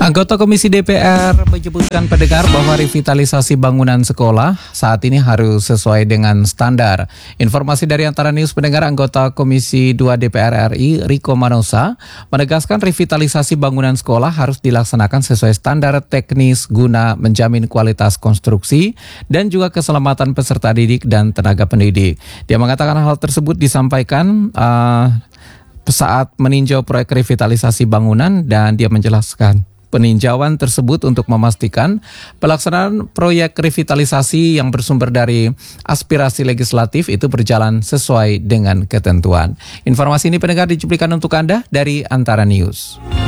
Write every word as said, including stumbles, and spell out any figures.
Anggota Komisi D P R menyebutkan pendengar bahwa revitalisasi bangunan sekolah saat ini harus sesuai dengan standar. Informasi dari Antara News pendengar, anggota Komisi dua D P R R I Riko Manosa menegaskan revitalisasi bangunan sekolah harus dilaksanakan sesuai standar teknis guna menjamin kualitas konstruksi dan juga keselamatan peserta didik dan tenaga pendidik. Dia mengatakan hal tersebut disampaikan uh, saat meninjau proyek revitalisasi bangunan, dan dia menjelaskan peninjauan tersebut untuk memastikan pelaksanaan proyek revitalisasi yang bersumber dari aspirasi legislatif itu berjalan sesuai dengan ketentuan. Informasi ini pendengar dicuplikan untuk Anda dari Antara News.